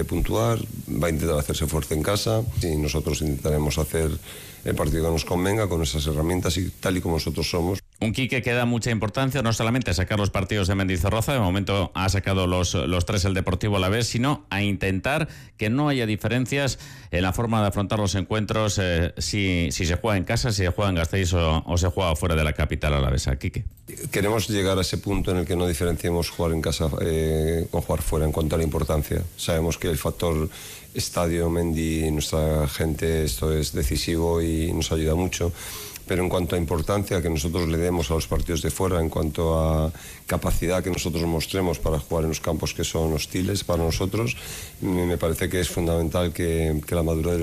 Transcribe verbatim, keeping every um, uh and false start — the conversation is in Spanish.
evidentemente puntuar, va a intentar hacerse fuerte en casa y nosotros intentaremos hacer el partido que nos convenga con esas herramientas y tal y como nosotros somos. Un Quique que da mucha importancia no solamente a sacar los partidos de Mendizorroza, de momento ha sacado los, los tres el Deportivo Alavés, sino a intentar que no haya diferencias en la forma de afrontar los encuentros, eh, si, si se juega en casa, si se juega en Gasteiz o, o se juega fuera de la capital alavesa. Quique. Queremos llegar a ese punto en el que no diferenciemos jugar en casa eh, con jugar fuera en cuanto a la importancia. Sabemos que el factor estadio, Mendy, nuestra gente, esto es decisivo y nos ayuda mucho. Pero en cuanto a importancia que nosotros le demos a los partidos de fuera, en cuanto a capacidad que nosotros mostremos para jugar en los campos que son hostiles para nosotros, me parece que es fundamental que, que la madurez del